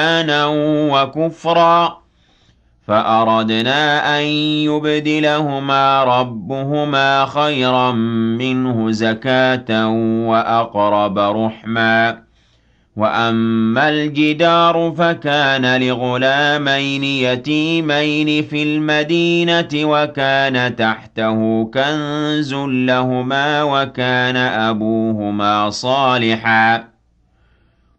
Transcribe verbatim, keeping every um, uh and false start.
طغيانا وكفرا فأردنا أن يبدلهما ربهما خيرا منه زكاة وأقرب رحما وأما الجدار فكان لغلامين يتيمين في المدينة وكان تحته كنز لهما وكان أبوهما صالحا